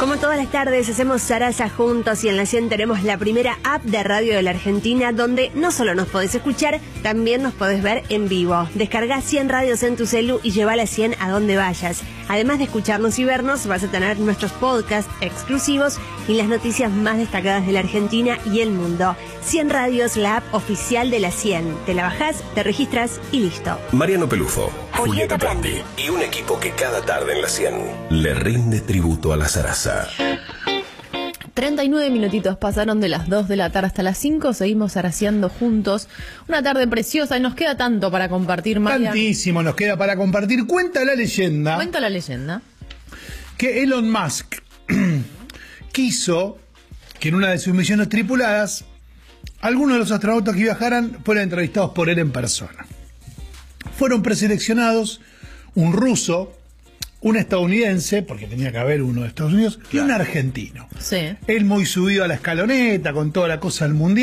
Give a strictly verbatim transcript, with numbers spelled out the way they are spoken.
Como todas las tardes hacemos Sarasa juntos y en la cien tenemos la primera app de radio de la Argentina donde no solo nos podés escuchar, también nos podés ver en vivo. Descargá cien radios en tu celu y lleva la cien a donde vayas. Además de escucharnos y vernos, vas a tener nuestros podcasts exclusivos y las noticias más destacadas de la Argentina y el mundo. cien radios, la app oficial de la cien. Te la bajás, te registras y listo. Mariano Pelufo, Julieta Prandi y un equipo que cada tarde en la cien le rinde tributo a la Sarasa. treinta y nueve minutitos pasaron de las dos de la tarde hasta las cinco, seguimos zaraseando juntos. Una tarde preciosa y nos queda tanto para compartir, María. Tantísimo nos queda para compartir. Cuenta la leyenda. Cuenta la leyenda. Que Elon Musk quiso que en una de sus misiones tripuladas algunos de los astronautas que viajaran fueran entrevistados por él en persona. Fueron preseleccionados un ruso, un estadounidense, porque tenía que haber uno de Estados Unidos, claro, y un argentino. Sí. Él muy subido a la escaloneta con toda la cosa del mundial.